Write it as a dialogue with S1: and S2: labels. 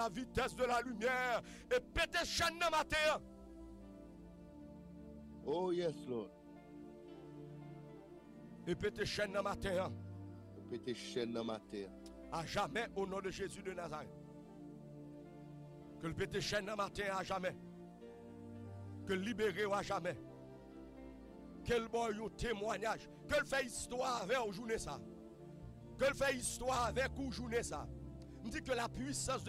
S1: la vitesse de la lumière et péter chaîne dans ma terre.
S2: Oh yes, Lord.
S1: Et péter chaîne dans ma terre.
S2: Péter chaîne dans ma terre.
S1: À jamais au nom de Jésus de Nazareth. Que le péter chaîne dans ma terre à jamais. Que le libérer à jamais. Que le bon témoignage. Que le fait histoire avec vous journée ça. Que le fait histoire avec vous journée ça. Me dit que la puissance de